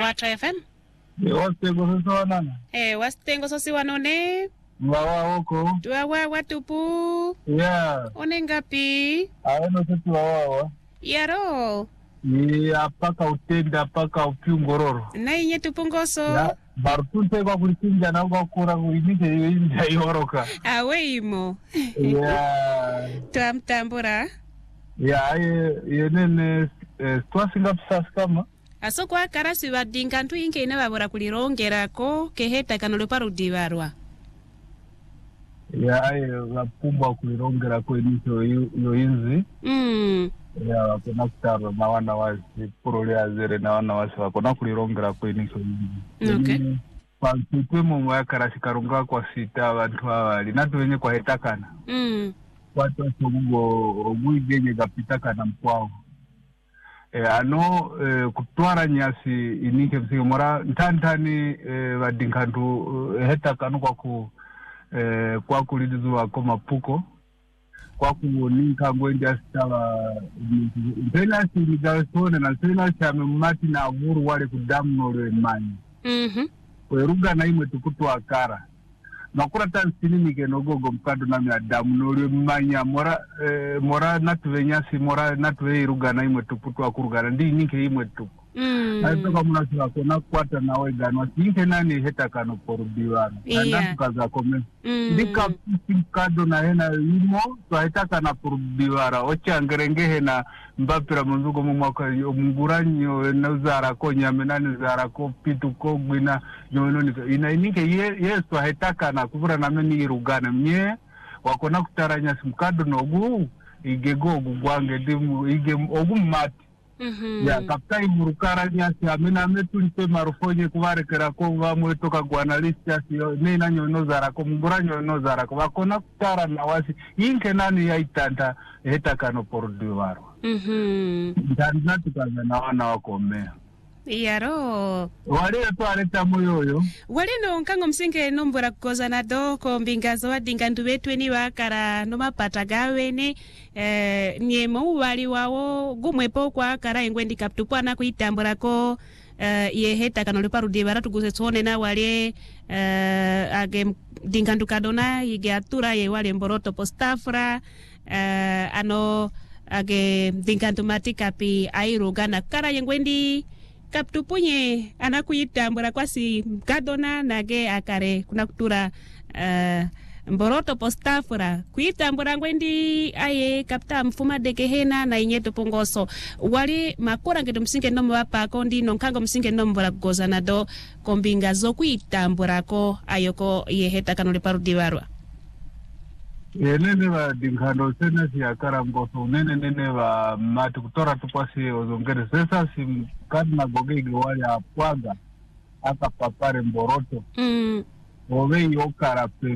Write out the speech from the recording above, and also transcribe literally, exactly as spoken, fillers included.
Watu F M. Wastengo sosi wanana. Eh, wastengo sosi wanone. Wawa oko. Tuwawa watupu. Yeah. One ngapi? Aweno sisi wawawa. Yaro. Ni apaka utenda apaka upiungororo. Na inye tupungoso. Ya, barutunte kwa kulikinja na kwa kura kulimite inja yoroka. Awe imo. Yeah. Tuamtambura. Yeah, ye, ye nene, eh, tuwa singapisa kama. Aso kwa karasi wa dinkantu inke ina wabura kulirongera ko keheta kanolupa rudiwarwa. Yeah, ye, wapumba kulirongera ko iniso yo inzi. Mm. Ya, wakona kutaro na wana wasi, purole azere na wana wasi, wakona kulirongera ko iniso inzi. Okay. Kwa kutwe mumu ya karasi karunga kwa sita watu hawali, natu wenye kwa hetakana. Mm. Watu wasi mungo, mui genye kapitakana mkwao. Eh, ano eh, kutwara nyasi inike msike mora ntantani eh, wadinkantu eh, heta kanu kwa ku eh, kwa kulidizu wako mapuko kwa kuninka ngwenja stawa mpena siligasone na sila chame mmati na avuru wale kudamu nolwe mani Mhm. weruga na imwe tukutu wakara makura tansini nike nogogo mkado nami adamu nolwe mmanya mora eh, mora natuwe nyasi mora natuwe iruga na imwe tukutu wakurugana ndi nike imwe tuku Mm. Aitoka munasila kona kuata na weganwa sinke nani heta kano porudiwana Yeah. Andapu kaza kome Mm. Ndika pisi mkado na hena imo Kwa heta kana porudiwara Ocha ngerengehe na mbapira mnzuko mwaka Munguranyo na uzara ko nyamenani uzara ko pitu ko gwina Nyowenoni ina inike ye, yesu heta kana kufura na meni irugane Mnye wakona kutaranya simkado nogu Igego gugwange dimu Ige ogu mati Mhm. Ya kaptai murukara nyasi amena metulite marufonye kubarekera ko bamwe toka kwa analyst yasi nena nyono zara ko mugura nyono zara ko bakona kutara na wasi inke nani ya itanda heta kano pordiwaro. Mhm. Ndana tukaza na wana wako mmea. Yaro. Wale to aleta moyoyo. Wale no nkango msinge nombora kukoza na do ko mbingazo wa dingantu wetu eni wakara noma patagawe ne eh, nyemo wali wawo gumwepo kwa kara ingwendi kaptupwa na kuitambura ko eh, ye heta kanolipa rudibara tuguse tsone na wale eh, age dingantu kadona ige atura ye wale mboroto postafra eh, ano age dingantu matikapi airuga na kara ingwendi kaptupunye anakuyitambura kwasi mkadona nage akare kuna kutura uh, mboroto postafura kuyitambura ngwendi aye kapta mfuma dekehena na inyeto pongoso wali makura ngeto msinge nomo wapa kondi nonkango msinge nomo wala kugoza na do kombinga zo kuyitambura ko ayoko yeheta kanole parudiwarwa. Nene wa dinghando sena si akara mgoso nene nene wa mati kutora tupasi ozongere sesa si kadna gogege wale apwaga aka papare mboroto Mm. owe yokara pe